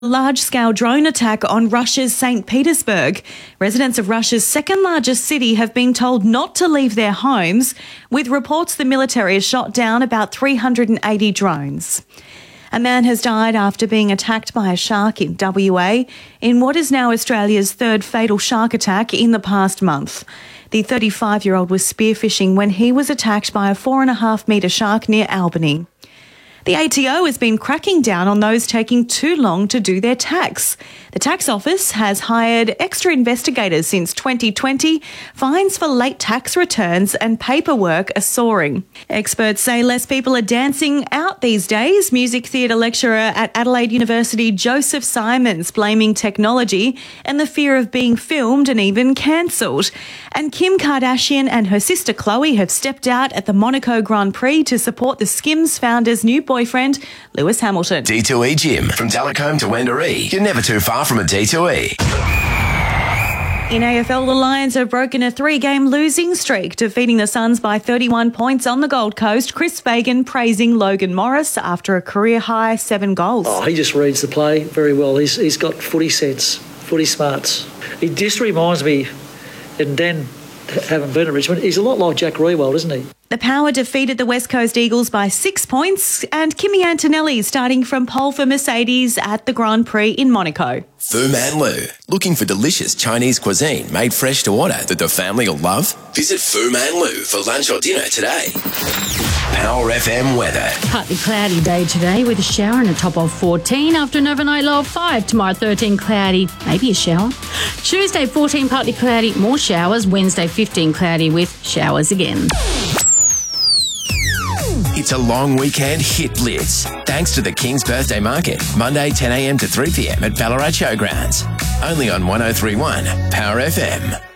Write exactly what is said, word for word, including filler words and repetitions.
Large-scale drone attack on Russia's Saint Petersburg. Residents of Russia's second-largest city have been told not to leave their homes, with reports the military has shot down about three hundred eighty drones. A man has died after being attacked by a shark in W A in what is now Australia's third fatal shark attack in the past month. The thirty-five-year-old was spearfishing when he was attacked by a four and a half metre shark near Albany. The A T O has been cracking down on those taking too long to do their tax. The tax office has hired extra investigators since twenty twenty. Fines for late tax returns and paperwork are soaring. Experts say less people are dancing out these days. Music theatre lecturer at Adelaide University, Joseph Simons, blaming technology and the fear of being filmed and even cancelled. And Kim Kardashian and her sister Khloe have stepped out at the Monaco Grand Prix to support the Skims founder's new boyfriend, Lewis Hamilton. D two E Gym. From Talcombe to Wendouree. You're never too far from a D two E. In A F L, the Lions have broken a three-game losing streak, defeating the Suns by thirty-one points on the Gold Coast. Chris Fagan praising Logan Morris after a career-high seven goals. Oh, he just reads the play very well. He's He's got footy sense, footy smarts. He just reminds me, and Dan, having been at Richmond, he's a lot like Jack Riewoldt, isn't he? The Power defeated the West Coast Eagles by six points, and Kimi Antonelli starting from pole for Mercedes at the Grand Prix in Monaco. Fu Man Lu. Looking for delicious Chinese cuisine made fresh to order that the family will love? Visit Fu Man Lu for lunch or dinner today. Power F M weather. Partly cloudy day today with a shower and a top of fourteen. After an overnight low of five. Tomorrow thirteen cloudy, maybe a shower. Tuesday fourteen partly cloudy, more showers. Wednesday fifteen cloudy with showers again. It's a long weekend hit blitz. Thanks to the King's Birthday Market. Monday ten a m to three p m at Ballarat Showgrounds. Only on one oh three point one Power F M.